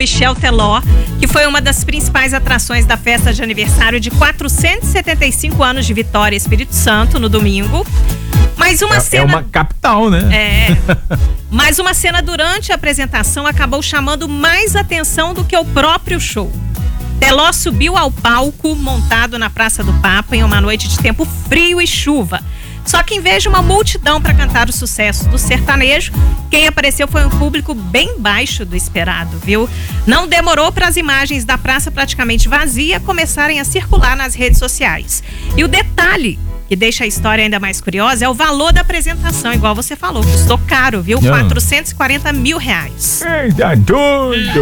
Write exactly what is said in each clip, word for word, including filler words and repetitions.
Michel Teló, que foi uma das principais atrações da festa de aniversário de quatrocentos e setenta e cinco anos de Vitória, Espírito Santo, no domingo. Mas uma é, cena... é uma capital, né? É. Mas uma cena durante a apresentação acabou chamando mais atenção do que o próprio show. Teló subiu ao palco montado na Praça do Papa em uma noite de tempo frio e chuva. Só que em vez de uma multidão para cantar o sucesso do sertanejo, quem apareceu foi um público bem baixo do esperado, viu? Não demorou para as imagens da praça praticamente vazia começarem a circular nas redes sociais. E o detalhe que deixa a história ainda mais curiosa é o valor da apresentação, igual você falou, custou caro, viu? Não. quatrocentos e quarenta mil reais. Eita, doido!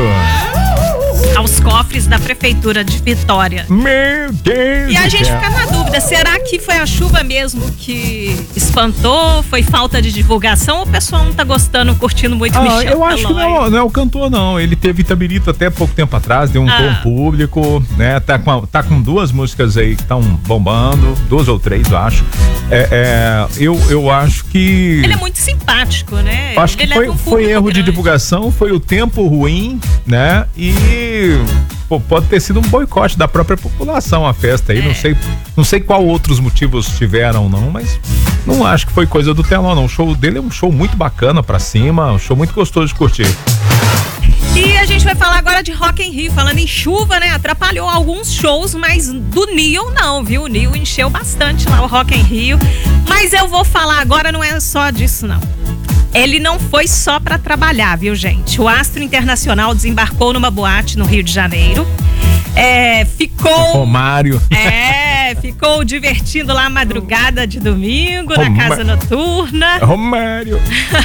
Aos cofres da Prefeitura de Vitória. Meu Deus! E a do gente céu. fica na dúvida, será que foi a chuva mesmo que espantou? Foi falta de divulgação ou o pessoal não tá gostando, curtindo muito o Ah, Michel eu acho que Teló? não, não é o cantor, não. Ele teve Itabirito até pouco tempo atrás, deu um Ah. tom público, né? Tá com, a- tá com duas músicas aí que estão bombando, duas ou três, eu acho. É, é, eu, eu acho que. Ele é muito simpático, né? Eu acho que Ele foi, leva um foi público erro de grande. divulgação, foi o tempo ruim, né? E pô, pode ter sido um boicote da própria população a festa aí. É. Não sei, não sei qual outros motivos tiveram, não, mas não acho que foi coisa do Teló, não. O show dele é um show muito bacana pra cima, um show muito gostoso de curtir. E a gente vai falar agora de Rock in Rio. Falando em chuva, né? Atrapalhou alguns shows, mas do Neo não, viu? O Neo encheu bastante lá o Rock in Rio. Mas eu vou falar agora, não é só disso, não. Ele não foi só pra trabalhar, viu, gente? O astro internacional desembarcou numa boate no Rio de Janeiro. É, ficou... Romário. É, ficou divertindo lá a madrugada de domingo, na Roma- casa noturna. Romário.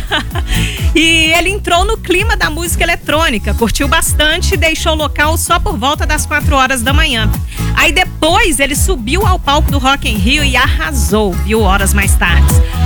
E ele entrou no clima da música eletrônica, curtiu bastante e deixou o local só por volta das quatro horas da manhã. Aí depois ele subiu ao palco do Rock in Rio e arrasou, viu, horas mais tarde.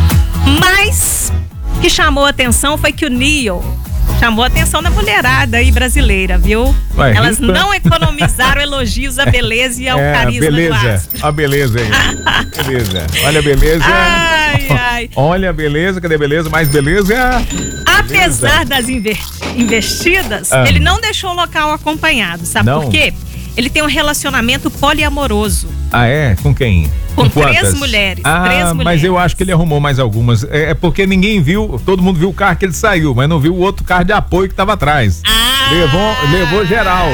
Mas o que chamou a atenção foi que o Neo chamou a atenção da mulherada aí brasileira, viu? Ué, Elas Rita? não economizaram elogios à beleza e ao É, carisma do beleza. astro. A beleza aí. Beleza. Olha a beleza. Ai, ai. Olha a beleza, cadê a beleza? Mais beleza. Apesar das inver- investidas, Ah. ele não deixou o local acompanhado. Sabe Não? por quê? Ele tem um relacionamento poliamoroso. Ah, é? Com quem? Com quantas? três mulheres, Ah, três mas mulheres. eu acho que ele arrumou mais algumas. É, é porque ninguém viu, todo mundo viu o carro que ele saiu, mas não viu o outro carro de apoio que tava atrás. Ah! Levou, levou geral.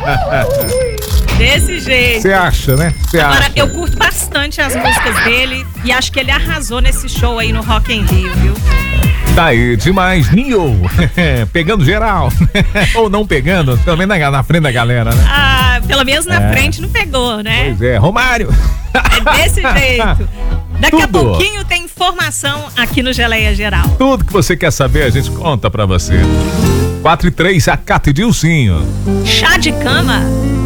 Desse jeito. Você acha, né? Você Agora, acha? eu curto bastante as músicas dele e acho que ele arrasou nesse show aí no Rock in Rio, viu? Tá aí, demais. Neo, pegando geral. Ou não pegando, pelo menos na, na frente da galera, né? Ah, pelo menos na É. frente não pegou, né? Pois é, Romário. É desse jeito. Daqui a Tudo. pouquinho tem informação aqui no Geleia Geral. Tudo que você quer saber, a gente conta pra você. quatro e três, a Cata e Dilcinho. Chá de cama?